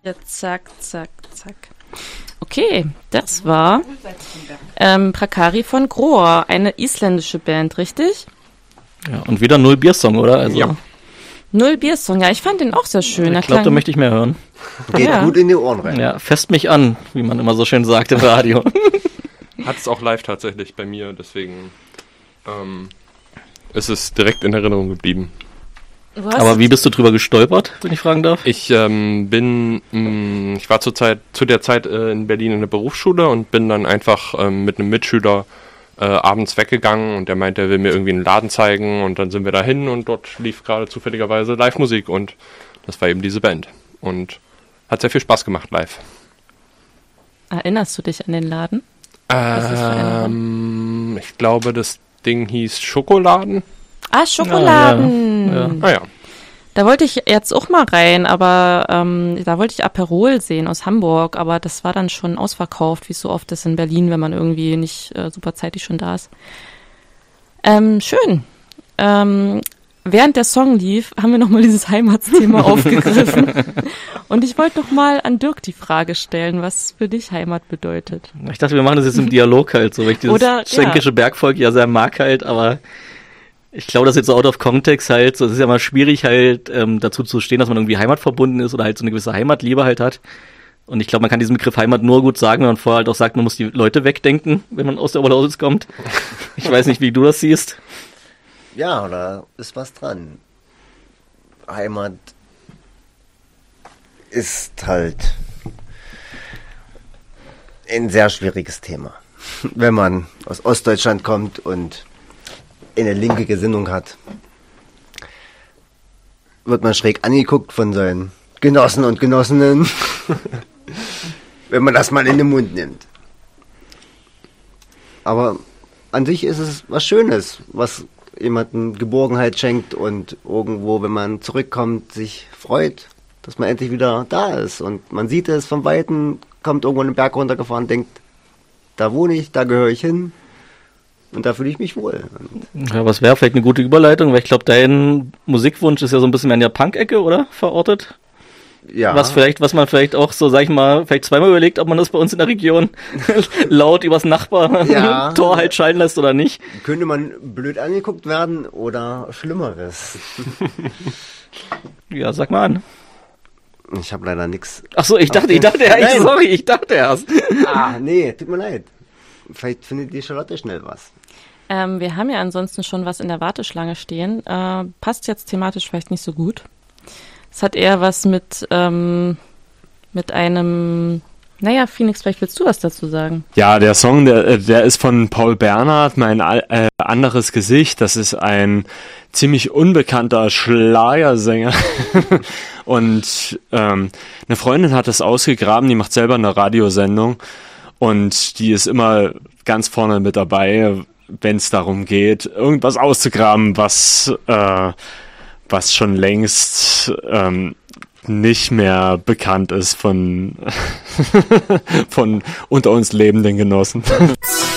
Zack, zack, zack. Okay, das war Prakari von Grohr, eine isländische Band, richtig? Ja, und wieder Null Biersong, oder? Also, Ja. Null Biersong, ja, ich fand den auch sehr schön. Ich glaube, da möchte ich mehr hören. Geht gut in die Ohren rein. Ja, fest mich an, wie man immer so schön sagt im Radio. Hat es auch live tatsächlich bei mir, deswegen ist es direkt in Erinnerung geblieben. Aber wie bist du drüber gestolpert, wenn ich fragen darf? Ich war zu der Zeit in Berlin in der Berufsschule und bin dann einfach mit einem Mitschüler abends weggegangen und der meinte, er will mir irgendwie einen Laden zeigen und dann sind wir dahin und dort lief gerade zufälligerweise Live-Musik und das war eben diese Band und hat sehr viel Spaß gemacht live. Erinnerst du dich an den Laden? Was ist das für einer? Ich glaube, das Ding hieß Schokoladen. Schokoladen! Ja. Da wollte ich jetzt auch mal rein, aber da wollte ich Aperol sehen aus Hamburg, aber das war dann schon ausverkauft, wie es so oft ist in Berlin, wenn man irgendwie nicht super zeitig schon da ist. Schön. Während der Song lief, haben wir nochmal dieses Heimatsthema aufgegriffen. Und ich wollte noch mal an Dirk die Frage stellen, was für dich Heimat bedeutet. Ich dachte, wir machen das jetzt im Dialog halt, so, weil ich dieses schränkische Bergvolk ja sehr mag halt, aber ich glaube, das ist jetzt so out of context halt, so, es ist ja mal schwierig halt dazu zu stehen, dass man irgendwie heimatverbunden ist oder halt so eine gewisse Heimatliebe halt hat. Und ich glaube, man kann diesen Begriff Heimat nur gut sagen, wenn man vorher halt auch sagt, man muss die Leute wegdenken, wenn man aus der Oberlausitz kommt. Ich weiß nicht, wie du das siehst. Ja, da ist was dran. Heimat ist halt ein sehr schwieriges Thema. Wenn man aus Ostdeutschland kommt und eine linke Gesinnung hat, wird man schräg angeguckt von seinen Genossen und Genossinnen, wenn man das mal in den Mund nimmt. Aber an sich ist es was Schönes, was jemandem Geborgenheit schenkt und irgendwo, wenn man zurückkommt, sich freut, dass man endlich wieder da ist. Und man sieht es von Weitem, kommt irgendwo einen Berg runtergefahren, denkt, da wohne ich, da gehöre ich hin und da fühle ich mich wohl. Ja, was wäre vielleicht eine gute Überleitung, weil ich glaube, dein Musikwunsch ist ja so ein bisschen mehr in der Punk-Ecke, oder? Verortet? Ja. Was man vielleicht auch so, sag ich mal, vielleicht zweimal überlegt, ob man das bei uns in der Region laut übers Nachbar-Tor halt schallen lässt oder nicht. Könnte man blöd angeguckt werden oder Schlimmeres? Ja, sag mal an. Ich habe leider nichts. Ach so, ich dachte erst. Nee, tut mir leid. Vielleicht findet die Charlotte schnell was. Wir haben ja ansonsten schon was in der Warteschlange stehen. Passt jetzt thematisch vielleicht nicht so gut. Es hat eher was mit einem, naja, Phoenix, vielleicht willst du was dazu sagen. Ja, der Song, der ist von Paul Bernhard, Mein anderes Gesicht. Das ist ein ziemlich unbekannter Schlagersänger. Und eine Freundin hat das ausgegraben, die macht selber eine Radiosendung und die ist immer ganz vorne mit dabei, wenn es darum geht, irgendwas auszugraben, was schon längst nicht mehr bekannt ist von unter uns lebenden Genossen.